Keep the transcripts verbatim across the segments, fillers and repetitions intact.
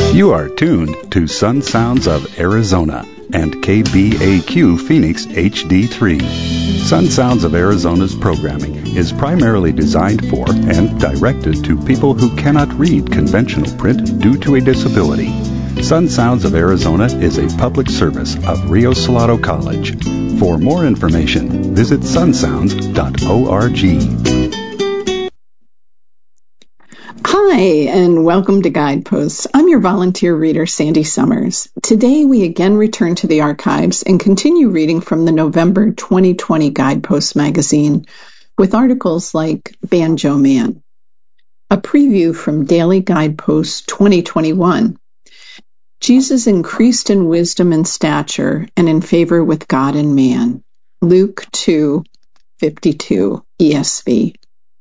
You are tuned to Sun Sounds of Arizona and K B A Q Phoenix H D three. Sun Sounds of Arizona's programming is primarily designed for and directed to people who cannot read conventional print due to a disability. Sun Sounds of Arizona is a public service of Rio Salado College. For more information, visit sun sounds dot org. Hi, and welcome to Guideposts. I'm your volunteer reader, Sandy Summers. Today, we again return to the archives and continue reading from the November twenty twenty Guideposts magazine with articles like Banjo Man. A preview from Daily Guideposts twenty twenty-one. Jesus increased in wisdom and stature and in favor with God and man. Luke two fifty-two E S V.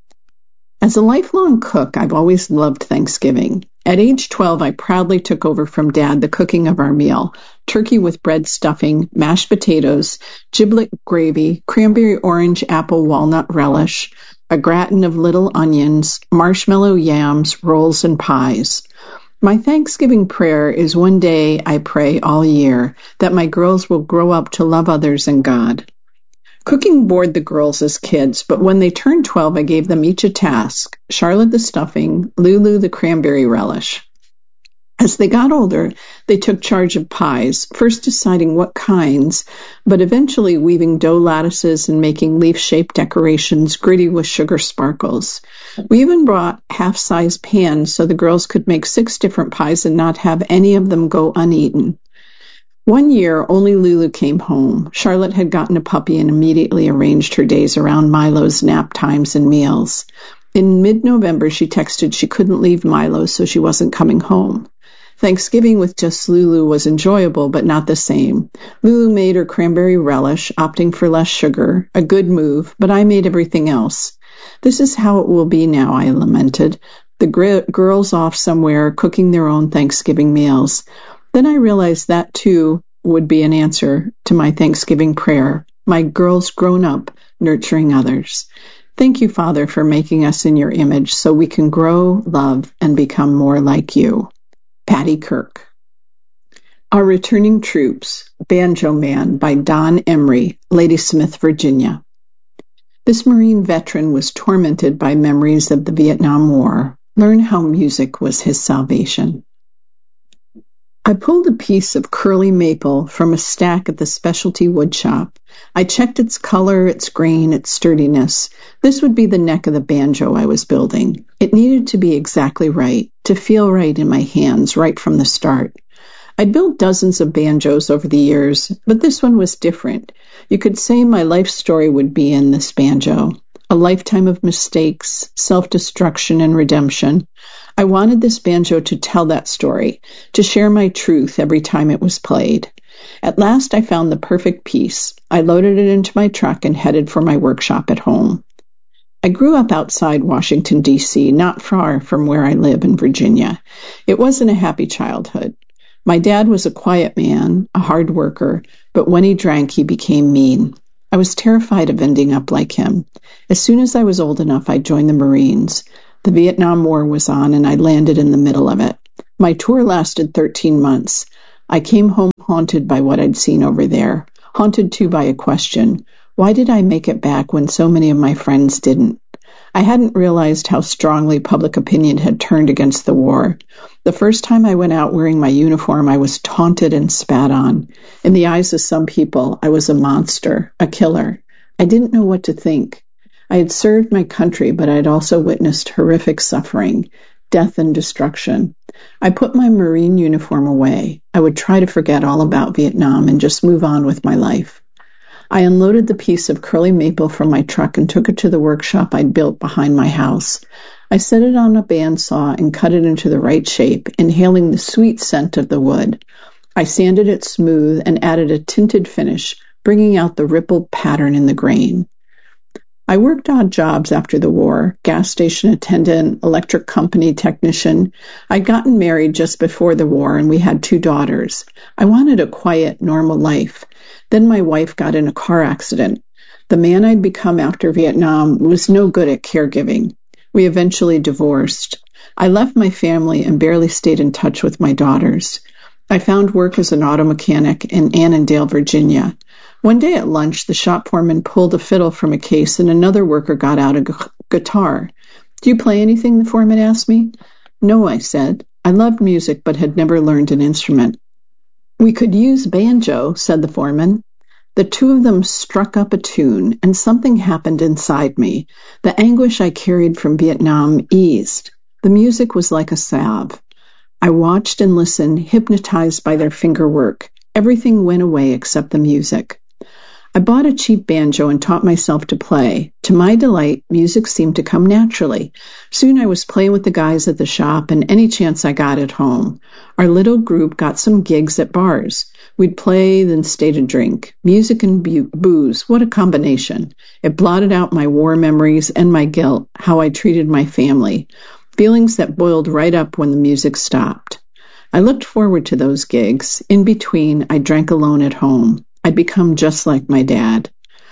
As a lifelong cook, I've always loved Thanksgiving. At age twelve, I proudly took over from Dad the cooking of our meal: turkey with bread stuffing, mashed potatoes, giblet gravy, cranberry orange apple walnut relish, a gratin of little onions, marshmallow yams, rolls, and pies. My Thanksgiving prayer is one day I pray all year that my girls will grow up to love others and God. Cooking bored the girls as kids, but when they turned twelve, I gave them each a task: Charlotte the stuffing, Lulu the cranberry relish. As they got older, they took charge of pies, first deciding what kinds, but eventually weaving dough lattices and making leaf-shaped decorations gritty with sugar sparkles. We even brought half-size pans so the girls could make six different pies and not have any of them go uneaten. One year, only Lulu came home. Charlotte had gotten a puppy and immediately arranged her days around Milo's nap times and meals. In mid-November, she texted she couldn't leave Milo, so she wasn't coming home. Thanksgiving with just Lulu was enjoyable, but not the same. Lulu made her cranberry relish, opting for less sugar, a good move, but I made everything else. This is how it will be now, I lamented. The gr- girls off somewhere cooking their own Thanksgiving meals. Then I realized that, too, would be an answer to my Thanksgiving prayer. My girls grown up, nurturing others. Thank you, Father, for making us in your image so we can grow, love, and become more like you. Patty Kirk. Our Returning Troops, Banjo Man by Don Emery, Ladysmith, Virginia. This Marine veteran was tormented by memories of the Vietnam War. Learn how music was his salvation. I pulled a piece of curly maple from a stack at the specialty wood shop. I checked its color, its grain, its sturdiness. This would be the neck of the banjo I was building. It needed to be exactly right, to feel right in my hands right from the start. I'd built dozens of banjos over the years, but this one was different. You could say my life story would be in this banjo. A lifetime of mistakes, self-destruction, and redemption. I wanted this banjo to tell that story, to share my truth every time it was played. At last I found the perfect piece. I loaded it into my truck and headed for my workshop at home. I grew up outside Washington, D C, not far from where I live in Virginia. It wasn't a happy childhood. My dad was a quiet man, a hard worker, but when he drank, he became mean. I was terrified of ending up like him. As soon as I was old enough, I joined the Marines. The Vietnam War was on, and I landed in the middle of it. My tour lasted thirteen months. I came home haunted by what I'd seen over there, haunted too by a question: why did I make it back when so many of my friends didn't? I hadn't realized how strongly public opinion had turned against the war. The first time I went out wearing my uniform, I was taunted and spat on. In the eyes of some people, I was a monster, a killer. I didn't know what to think. I had served my country, but I had also witnessed horrific suffering, death and destruction. I put my Marine uniform away. I would try to forget all about Vietnam and just move on with my life. I unloaded the piece of curly maple from my truck and took it to the workshop I'd built behind my house. I set it on a bandsaw and cut it into the right shape, inhaling the sweet scent of the wood. I sanded it smooth and added a tinted finish, bringing out the rippled pattern in the grain. I worked odd jobs after the war: gas station attendant, electric company technician. I'd gotten married just before the war, and we had two daughters. I wanted a quiet, normal life. Then my wife got in a car accident. The man I'd become after Vietnam was no good at caregiving. We eventually divorced. I left my family and barely stayed in touch with my daughters. I found work as an auto mechanic in Annandale, Virginia. One day at lunch, the shop foreman pulled a fiddle from a case and another worker got out a gu- guitar. "Do you play anything?" the foreman asked me. "No," I said. I loved music but had never learned an instrument. "We could use banjo," said the foreman. The two of them struck up a tune, and something happened inside me. The anguish I carried from Vietnam eased. The music was like a salve. I watched and listened, hypnotized by their finger work. Everything went away except the music. I bought a cheap banjo and taught myself to play. To my delight, music seemed to come naturally. Soon I was playing with the guys at the shop and any chance I got at home. Our little group got some gigs at bars. We'd play, then stay to drink. Music and bu- booze, what a combination. It blotted out my war memories and my guilt, how I treated my family. Feelings that boiled right up when the music stopped. I looked forward to those gigs. In between, I drank alone at home. I'd become just like my dad.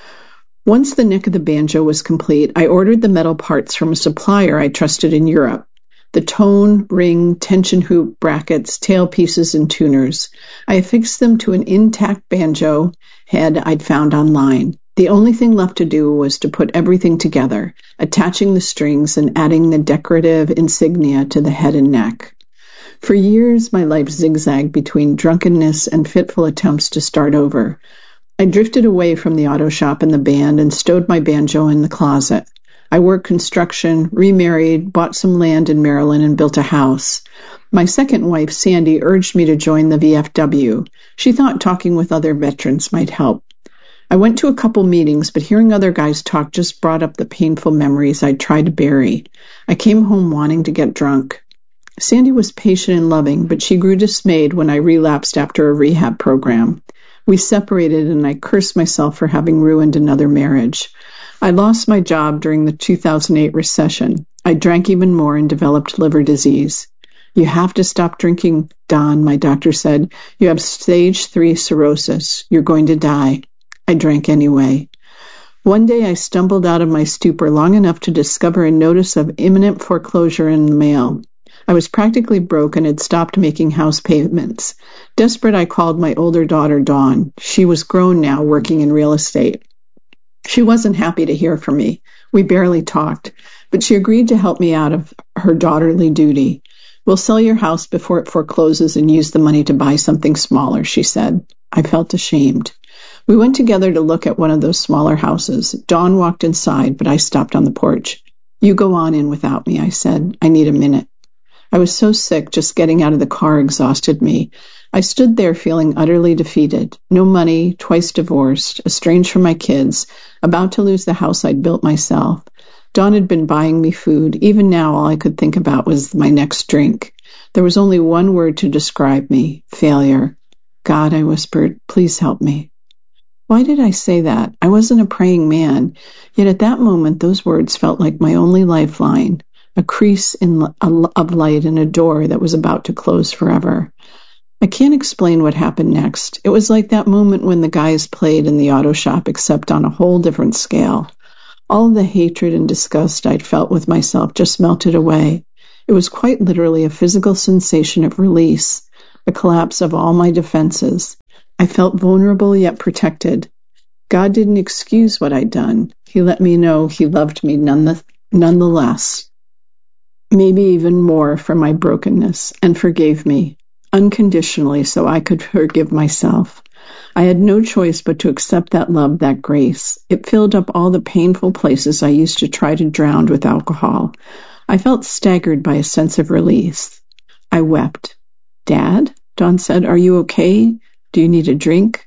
Once the neck of the banjo was complete, I ordered the metal parts from a supplier I trusted in Europe. The tone, ring, tension hoop, brackets, tail pieces, and tuners. I affixed them to an intact banjo head I'd found online. The only thing left to do was to put everything together, attaching the strings and adding the decorative insignia to the head and neck. For years, my life zigzagged between drunkenness and fitful attempts to start over. I drifted away from the auto shop and the band and stowed my banjo in the closet. I worked construction, remarried, bought some land in Maryland, and built a house. My second wife, Sandy, urged me to join the V F W. She thought talking with other veterans might help. I went to a couple meetings, but hearing other guys talk just brought up the painful memories I'd tried to bury. I came home wanting to get drunk. Sandy was patient and loving, but she grew dismayed when I relapsed after a rehab program. We separated, and I cursed myself for having ruined another marriage. I lost my job during the two thousand eight recession. I drank even more and developed liver disease. "You have to stop drinking, Don," my doctor said. "You have stage three cirrhosis. You're going to die." I drank anyway. One day I stumbled out of my stupor long enough to discover a notice of imminent foreclosure in the mail. I was practically broke and had stopped making house payments. Desperate, I called my older daughter, Dawn. She was grown now, working in real estate. She wasn't happy to hear from me. We barely talked, but she agreed to help me out of her daughterly duty. "We'll sell your house before it forecloses and use the money to buy something smaller," she said. I felt ashamed. We went together to look at one of those smaller houses. Dawn walked inside, but I stopped on the porch. "You go on in without me," I said. "I need a minute." I was so sick, just getting out of the car exhausted me. I stood there feeling utterly defeated. No money, twice divorced, estranged from my kids, about to lose the house I'd built myself. Dawn had been buying me food. Even now, all I could think about was my next drink. There was only one word to describe me: failure. "God," I whispered, "please help me." Why did I say that? I wasn't a praying man, yet at that moment those words felt like my only lifeline, a crease in a, of light in a door that was about to close forever. I can't explain what happened next. It was like that moment when the guys played in the auto shop, except on a whole different scale. All of the hatred and disgust I'd felt with myself just melted away. It was quite literally a physical sensation of release, a collapse of all my defenses. I felt vulnerable yet protected. God didn't excuse what I'd done. He let me know he loved me none nonetheless, maybe even more for my brokenness, and forgave me unconditionally so I could forgive myself. I had no choice but to accept that love, that grace. It filled up all the painful places I used to try to drown with alcohol. I felt staggered by a sense of release. I wept. "Dad?" Dawn said. "Are you okay? Do you need a drink?"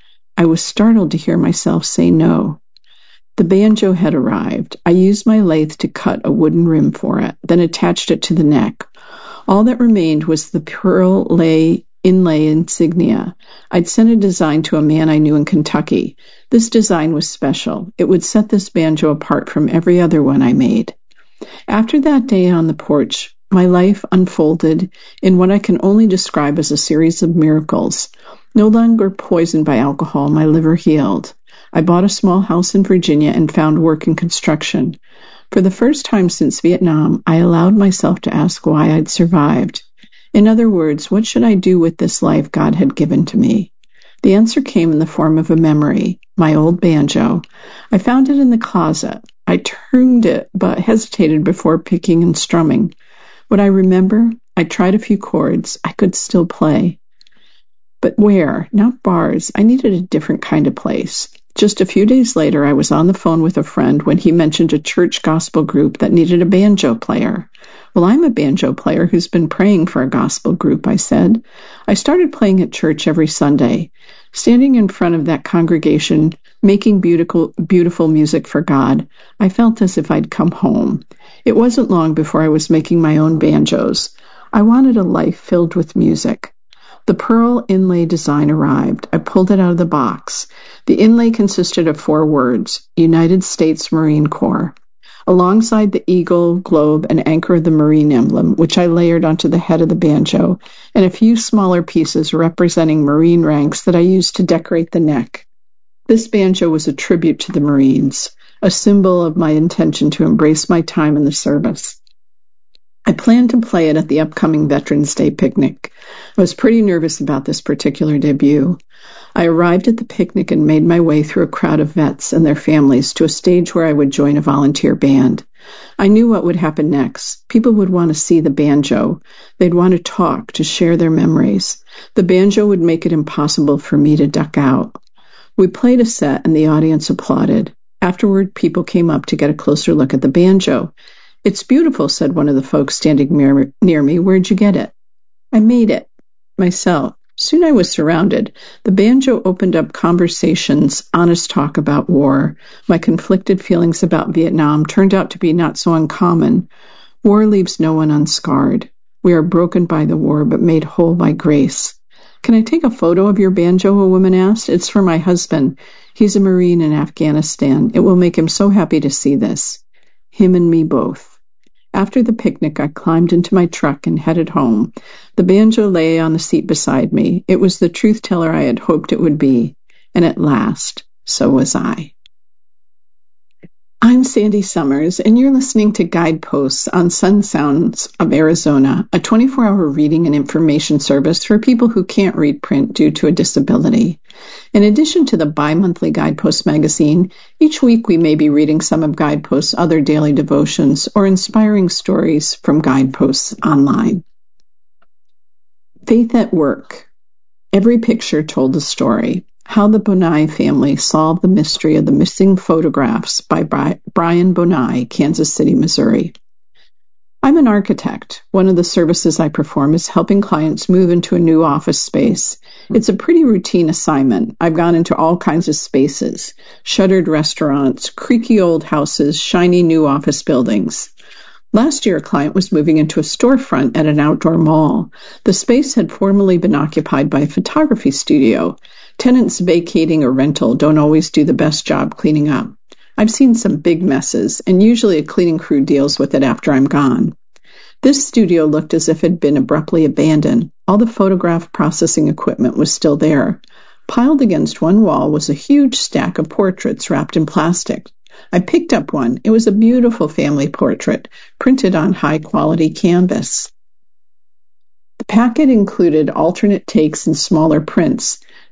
I was startled to hear myself say no. The banjo had arrived. I used my lathe to cut a wooden rim for it, then attached it to the neck. All that remained was the pearl lay inlay insignia. I'd sent a design to a man I knew in Kentucky. This design was special. It would set this banjo apart from every other one I made. After that day on the porch, my life unfolded in what I can only describe as a series of miracles. No longer poisoned by alcohol, my liver healed. I bought a small house in Virginia and found work in construction. For the first time since Vietnam, I allowed myself to ask why I'd survived. In other words, what should I do with this life God had given to me? The answer came in the form of a memory, my old banjo. I found it in the closet. I tuned it, but hesitated before picking and strumming. What I remember, I tried a few chords. I could still play. But where? Not bars. I needed a different kind of place. Just a few days later, I was on the phone with a friend when he mentioned a church gospel group that needed a banjo player. Well, I'm a banjo player who's been praying for a gospel group, I said. I started playing at church every Sunday. Standing in front of that congregation, making beautiful, beautiful music for God, I felt as if I'd come home. It wasn't long before I was making my own banjos. I wanted a life filled with music. The pearl inlay design arrived. I pulled it out of the box. The inlay consisted of four words, United States Marine Corps. Alongside the eagle, globe, and anchor of the Marine emblem, which I layered onto the head of the banjo, and a few smaller pieces representing Marine ranks that I used to decorate the neck. This banjo was a tribute to the Marines, a symbol of my intention to embrace my time in the service. I planned to play it at the upcoming Veterans Day picnic. I was pretty nervous about this particular debut. I arrived at the picnic and made my way through a crowd of vets and their families to a stage where I would join a volunteer band. I knew what would happen next. People would want to see the banjo. They'd want to talk, to share their memories. The banjo would make it impossible for me to duck out. We played a set and the audience applauded. Afterward, people came up to get a closer look at the banjo. "It's beautiful," said one of the folks standing near, near me. "Where'd you get it?" "I made it myself." Soon I was surrounded. The banjo opened up conversations, honest talk about war. My conflicted feelings about Vietnam turned out to be not so uncommon. War leaves no one unscarred. We are broken by the war, but made whole by grace. "Can I take a photo of your banjo?" a woman asked. "It's for my husband. He's a Marine in Afghanistan. It will make him so happy to see this." Him and me both. After the picnic, I climbed into my truck and headed home. The banjo lay on the seat beside me. It was the truth teller I had hoped it would be. And at last, so was I. I'm Sandy Summers, and you're listening to Guideposts on Sun Sounds of Arizona, a twenty-four hour reading and information service for people who can't read print due to a disability. In addition to the bi-monthly Guidepost magazine, each week we may be reading some of Guideposts' other daily devotions or inspiring stories from Guideposts online. Faith at Work. Every picture told a story. How the Bonai family solved the mystery of the missing photographs by Brian Bonai, Kansas City, Missouri. I'm an architect. One of the services I perform is helping clients move into a new office space. It's a pretty routine assignment. I've gone into all kinds of spaces, shuttered restaurants, creaky old houses, shiny new office buildings. Last year, a client was moving into a storefront at an outdoor mall. The space had formerly been occupied by a photography studio. Tenants vacating a rental don't always do the best job cleaning up. I've seen some big messes, and usually a cleaning crew deals with it after I'm gone. This studio looked as if it had been abruptly abandoned. All the photograph processing equipment was still there. Piled against one wall was a huge stack of portraits wrapped in plastic. I picked up one. It was a beautiful family portrait, printed on high-quality canvas. The packet included alternate takes and smaller prints.